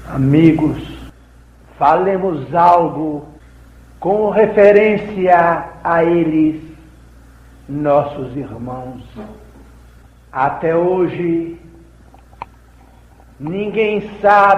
Amigos, falemos algo com referência a eles, nossos irmãos. Até hoje, ninguém sabe